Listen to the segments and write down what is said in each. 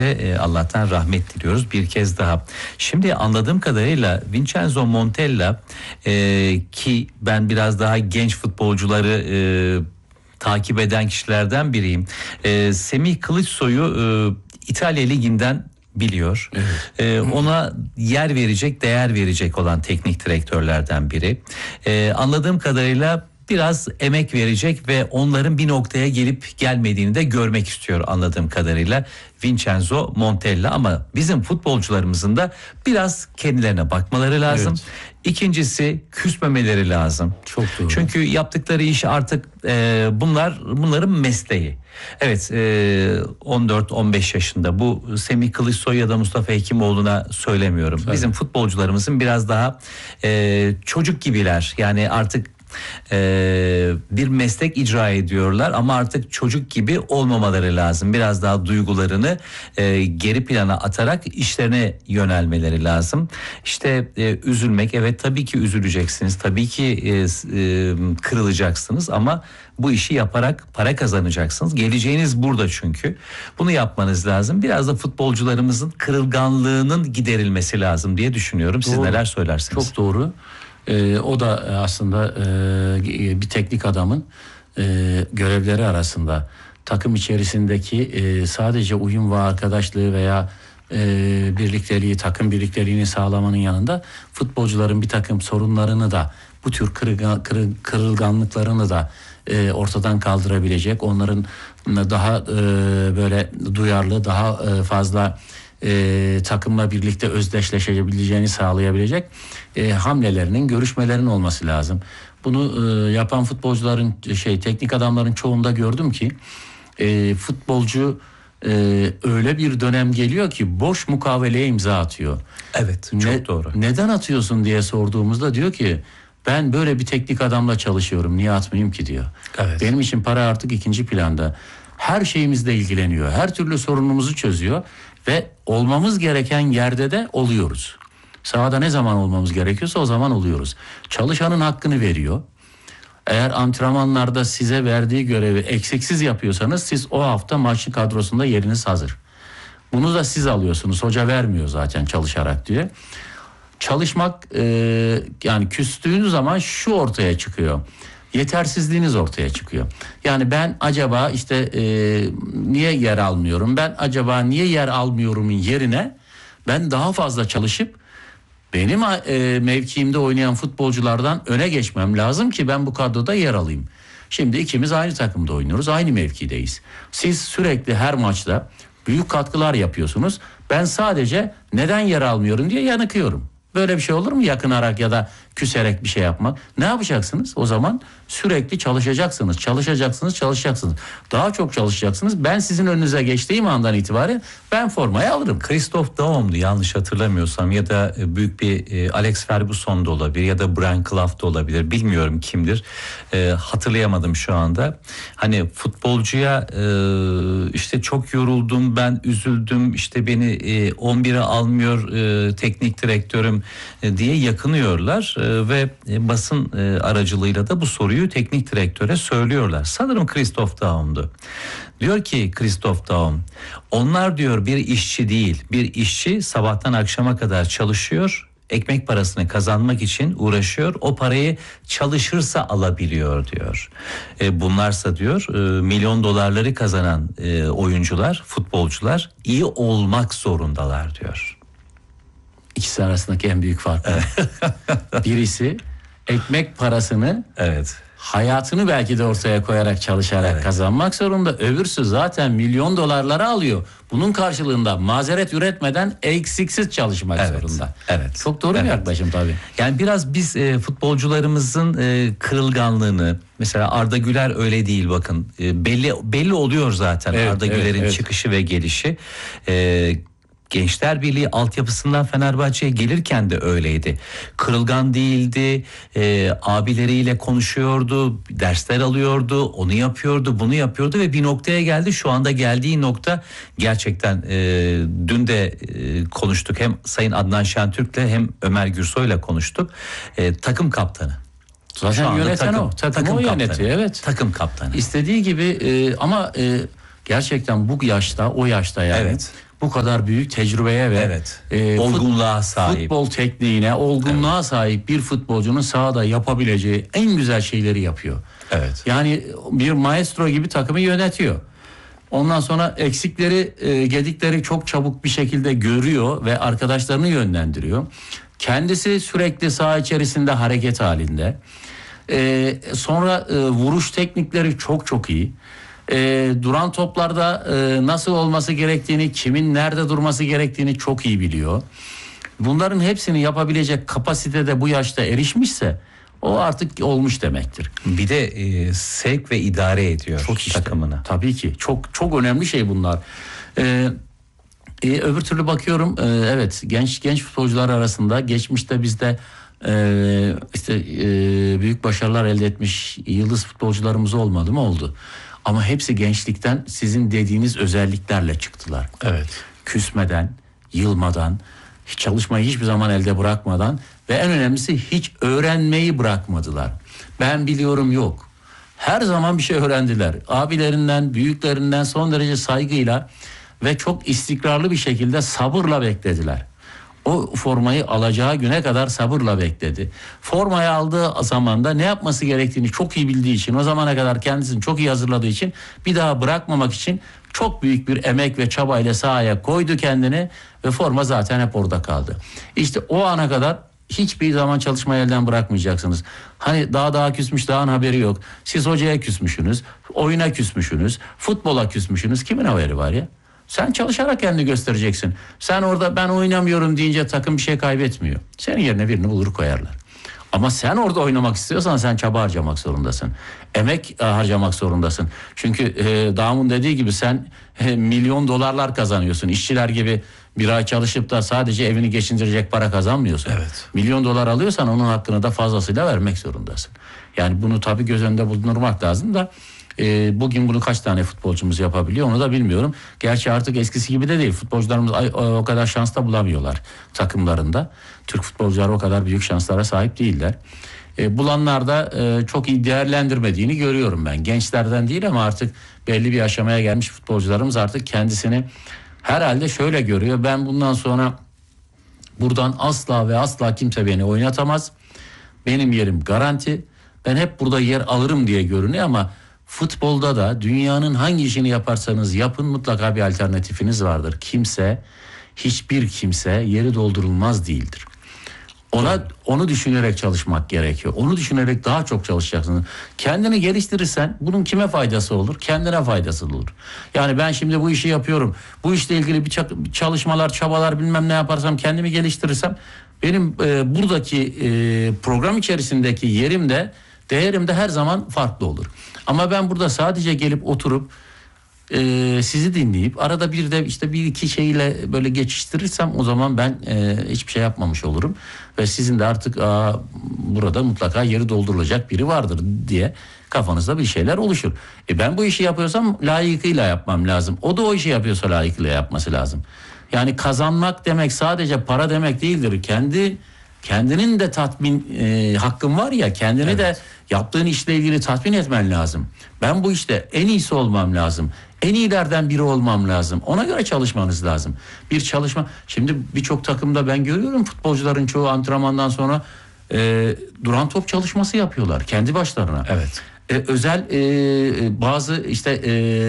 Allah'tan rahmet diliyoruz bir kez daha. Şimdi anladığım kadarıyla Vincenzo Montella ki ben biraz daha genç futbolcuları takip eden kişilerden biriyim. Semih Kılıçsoy'u İtalya Ligi'nden biliyor. Evet. Ona yer verecek, değer verecek olan teknik direktörlerden biri. Anladığım kadarıyla biraz emek verecek ve onların bir noktaya gelip gelmediğini de görmek istiyor anladığım kadarıyla Vincenzo Montella, ama bizim futbolcularımızın da biraz kendilerine bakmaları lazım. Evet. İkincisi, küsmemeleri lazım. Çok doğru. Çünkü yaptıkları iş artık bunların mesleği. Evet, 14-15 yaşında, bu Semih Kılıçsoy ya da Mustafa Hekimoğlu'na söylemiyorum. Tabii. Bizim futbolcularımızın biraz daha çocuk gibiler. Yani artık bir meslek icra ediyorlar ama artık çocuk gibi olmamaları lazım. Biraz daha duygularını geri plana atarak işlerine yönelmeleri lazım. İşte üzülmek, evet tabii ki üzüleceksiniz, tabii ki kırılacaksınız ama bu işi yaparak para kazanacaksınız. Geleceğiniz burada çünkü. Bunu yapmanız lazım. Biraz da futbolcularımızın kırılganlığının giderilmesi lazım diye düşünüyorum. Siz neler söylersiniz? Çok doğru. O da aslında bir teknik adamın görevleri arasında takım içerisindeki sadece uyum ve arkadaşlığı veya birlikteliği, takım birlikteliğini sağlamanın yanında futbolcuların bir takım sorunlarını da, bu tür kırılganlıklarını da ortadan kaldırabilecek, onların daha böyle duyarlı, daha fazla takımla birlikte özdeşleşebileceğini sağlayabilecek hamlelerinin, görüşmelerinin olması lazım. Bunu yapan futbolcuların, teknik adamların çoğunda gördüm ki futbolcu öyle bir dönem geliyor ki boş mukaveleye imza atıyor. Evet, çok doğru. Neden atıyorsun diye sorduğumuzda diyor ki ben böyle bir teknik adamla çalışıyorum, niye atmayayım ki diyor. Evet. Benim için para artık ikinci planda. Her şeyimizle ilgileniyor. Her türlü sorunumuzu çözüyor ve olmamız gereken yerde de oluyoruz. Sahada ne zaman olmamız gerekiyorsa o zaman oluyoruz. Çalışanın hakkını veriyor. Eğer antrenmanlarda size verdiği görevi eksiksiz yapıyorsanız siz o hafta maçlı kadrosunda yeriniz hazır. Bunu da siz alıyorsunuz. Hoca vermiyor zaten çalışarak diye. Çalışmak yani küstüğünüz zaman şu ortaya çıkıyor. Yetersizliğiniz ortaya çıkıyor. Yani ben acaba niye yer almıyorum? Ben acaba niye yer almıyorumun yerine ben daha fazla çalışıp benim mevkiimde oynayan futbolculardan öne geçmem lazım ki ben bu kadroda yer alayım. Şimdi ikimiz aynı takımda oynuyoruz, aynı mevkideyiz. Siz sürekli her maçta büyük katkılar yapıyorsunuz. Ben sadece neden yer almıyorum diye yanıkıyorum. Böyle bir şey olur mu? Yakınarak ya da küserek bir şey yapmak. Ne yapacaksınız? O zaman sürekli çalışacaksınız. Daha çok çalışacaksınız. Ben sizin önünüze geçtiğim andan itibaren ben formayı alırım. Christophe Daum'du yanlış hatırlamıyorsam, ya da büyük bir Alex Ferguson da olabilir ya da Brian Clough da olabilir. Bilmiyorum kimdir. Hatırlayamadım şu anda. Hani futbolcuya işte çok yoruldum, ben üzüldüm, işte beni 11'e almıyor teknik direktörüm diye yakınıyorlar ve basın aracılığıyla da bu soruyu teknik direktöre söylüyorlar. Sanırım Christophe Daum'du. Diyor ki Christophe Daum, onlar diyor bir işçi değil, bir işçi sabahtan akşama kadar çalışıyor, ekmek parasını kazanmak için uğraşıyor, o parayı çalışırsa alabiliyor diyor. Bunlarsa diyor milyon dolarları kazanan oyuncular, futbolcular iyi olmak zorundalar diyor. İkisi arasındaki en büyük fark. Birisi ekmek parasını, hayatını belki de ortaya koyarak, çalışarak kazanmak zorunda. Öbürsü zaten milyon dolarları alıyor. Bunun karşılığında mazeret üretmeden eksiksiz çalışmak zorunda. Evet. Çok doğru bir yaklaşım tabii. Yani biraz biz futbolcularımızın kırılganlığını, mesela Arda Güler öyle değil, bakın belli oluyor zaten Arda Güler'in çıkışı ve gelişi. Gençler Birliği altyapısından Fenerbahçe'ye gelirken de öyleydi. Kırılgan değildi, abileriyle konuşuyordu, dersler alıyordu, onu yapıyordu, bunu yapıyordu ve bir noktaya geldi. Şu anda geldiği nokta gerçekten dün de konuştuk, hem Sayın Adnan Şentürk'le hem Ömer Gürsoy'la konuştuk. Takım kaptanı. Zaten yöneten o. Takım o yönetiyor, Takım kaptanı. İstediği gibi ama gerçekten bu yaşta, o yaşta yani. bu kadar büyük tecrübeye ve olgunluğa sahip, futbol tekniğine, olgunluğa sahip bir futbolcunun sahada yapabileceği en güzel şeyleri yapıyor. Evet. Yani bir maestro gibi takımı yönetiyor. Ondan sonra eksikleri, gedikleri çok çabuk bir şekilde görüyor ve arkadaşlarını yönlendiriyor. Kendisi sürekli saha içerisinde hareket halinde. Sonra vuruş teknikleri çok çok iyi. Duran toplarda nasıl olması gerektiğini, kimin nerede durması gerektiğini çok iyi biliyor. Bunların hepsini yapabilecek kapasitede bu yaşta erişmişse o artık olmuş demektir. Bir de sevk ve idare ediyor çok takımını. Tabii ki çok çok önemli şey bunlar. Öbür türlü bakıyorum, evet, genç futbolcular arasında geçmişte bizde büyük başarılar elde etmiş yıldız futbolcularımız olmadı mı? Oldu. Ama hepsi gençlikten sizin dediğiniz özelliklerle çıktılar. Evet. Küsmeden, yılmadan, çalışmayı hiçbir zaman elde bırakmadan ve en önemlisi hiç öğrenmeyi bırakmadılar. Ben biliyorum yok. Her zaman bir şey öğrendiler. Abilerinden, büyüklerinden son derece saygıyla ve çok istikrarlı bir şekilde sabırla beklediler. O formayı alacağı güne kadar sabırla bekledi. Formayı aldığı zaman da ne yapması gerektiğini çok iyi bildiği için, o zamana kadar kendisini çok iyi hazırladığı için, bir daha bırakmamak için çok büyük bir emek ve çabayla sahaya koydu kendini ve forma zaten hep orada kaldı. İşte o ana kadar hiçbir zaman çalışmayı elden bırakmayacaksınız. Hani daha küsmüş, dağın haberi yok. Siz hocaya küsmüşsünüz, oyuna küsmüşsünüz, futbola küsmüşsünüz. Kimin haberi var ya? Sen çalışarak kendini göstereceksin. Sen orada ben oynamıyorum deyince takım bir şey kaybetmiyor. Senin yerine birini bulur koyarlar. Ama sen orada oynamak istiyorsan sen çaba harcamak zorundasın. Emek harcamak zorundasın. Çünkü Dam'ın dediği gibi sen milyon dolarlar kazanıyorsun. İşçiler gibi bir ay çalışıp da sadece evini geçindirecek para kazanmıyorsun. Evet. Milyon dolar alıyorsan onun hakkını da fazlasıyla vermek zorundasın. Yani bunu tabii göz önünde bulundurmak lazım da bugün bunu kaç tane futbolcumuz yapabiliyor onu da bilmiyorum. Gerçi artık eskisi gibi de değil. Futbolcularımız o kadar şans da bulamıyorlar takımlarında. Türk futbolcuları o kadar büyük şanslara sahip değiller. Bulanlar da çok iyi değerlendirmediğini görüyorum ben. Gençlerden değil ama artık belli bir aşamaya gelmiş futbolcularımız artık kendisini herhalde şöyle görüyor. Ben bundan sonra buradan asla ve asla kimse beni oynatamaz. Benim yerim garanti. Ben hep burada yer alırım diye görünüyor ama futbolda da dünyanın hangi işini yaparsanız yapın mutlaka bir alternatifiniz vardır. Hiçbir kimse yeri doldurulmaz değildir. Onu düşünerek çalışmak gerekiyor. Onu düşünerek daha çok çalışacaksınız. Kendini geliştirirsen bunun kime faydası olur? Kendine faydası olur. Yani ben şimdi bu işi yapıyorum. Bu işle ilgili bir çalışmalar, çabalar bilmem ne yaparsam, kendimi geliştirirsem benim buradaki program içerisindeki yerim de, değerim de her zaman farklı olur. Ama ben burada sadece gelip oturup sizi dinleyip arada bir de işte bir iki şeyle böyle geçiştirirsem o zaman ben hiçbir şey yapmamış olurum. Ve sizin de artık burada mutlaka yeri doldurulacak biri vardır diye kafanızda bir şeyler oluşur. Ben bu işi yapıyorsam layıkıyla yapmam lazım. O da o işi yapıyorsa layıkıyla yapması lazım. Yani kazanmak demek sadece para demek değildir. Kendinin de tatmin hakkın var ya, kendini de yaptığın işle ilgili tatmin etmen lazım. Ben bu işte en iyisi olmam lazım. En iyilerden biri olmam lazım. Ona göre çalışmanız lazım. Bir çalışma. Şimdi birçok takımda ben görüyorum futbolcuların çoğu antrenmandan sonra duran top çalışması yapıyorlar kendi başlarına. Evet. Özel bazı işte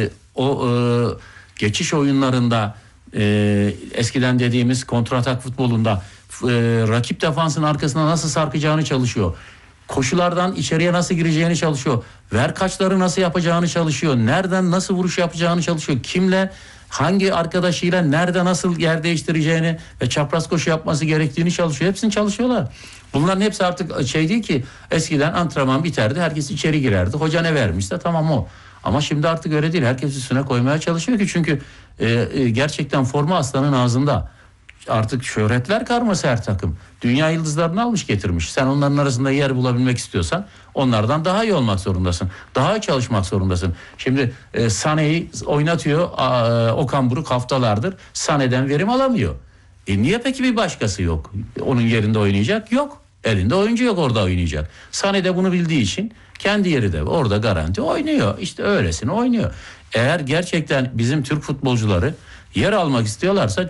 geçiş oyunlarında eskiden dediğimiz kontratak futbolunda rakip defansın arkasına nasıl sarkacağını çalışıyor. Koşulardan içeriye nasıl gireceğini çalışıyor. Ver kaçları nasıl yapacağını çalışıyor. Nereden nasıl vuruş yapacağını çalışıyor. Kimle, hangi arkadaşıyla nerede nasıl yer değiştireceğini ve çapraz koşu yapması gerektiğini çalışıyor. Hepsini çalışıyorlar. Bunların hepsi artık şey değil ki, eskiden antrenman biterdi, herkes içeri girerdi. Hoca ne vermişse tamam o. Ama şimdi artık öyle değil. Herkes üstüne koymaya çalışıyor ki çünkü gerçekten forma aslanın ağzında. Artık şöhretler karması her takım. Dünya yıldızlarını almış getirmiş. Sen onların arasında yer bulabilmek istiyorsan onlardan daha iyi olmak zorundasın. Daha iyi çalışmak zorundasın. Şimdi Sané'yi oynatıyor Okan Buruk haftalardır. Sané'den verim alamıyor. Niye peki bir başkası yok? Onun yerinde oynayacak? Yok. Elinde oyuncu yok orada oynayacak. Sané de bunu bildiği için kendi yeri de orada garanti oynuyor. İşte öylesine oynuyor. Eğer gerçekten bizim Türk futbolcuları Yer almak istiyorlarsa